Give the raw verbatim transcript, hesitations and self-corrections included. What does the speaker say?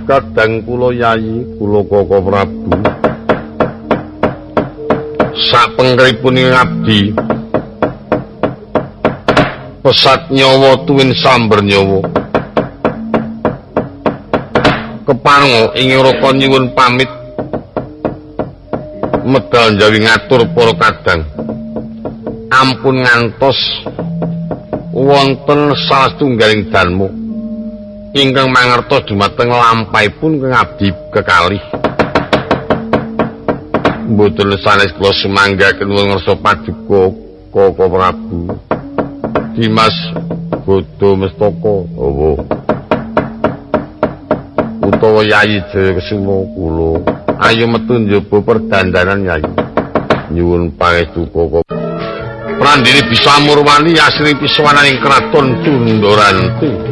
kadang kula Yayi, kula Koko Prabu. Sapengkeripun ngabdi. Pesat nyawa tuwin samber nyawa. Kepango ing raka nyuwun pamit. Medal njawi ngatur para kadang. Ampun ngantos wonten salah setunggaling danmu ingkang mangertos dumateng lampahipun kang abdi kekalih. Mboten sanes kula sumanggaken ngersa paduka Koko Prabu. Dimas Bodho Mestaka Hawa. Utawa Yayi Jayakesuma kula ayo metu njaba perdandanan Yayi. Nyuwun pangestu Koko. Prandini bisa murwani asring piswananing kraton Tundoranti.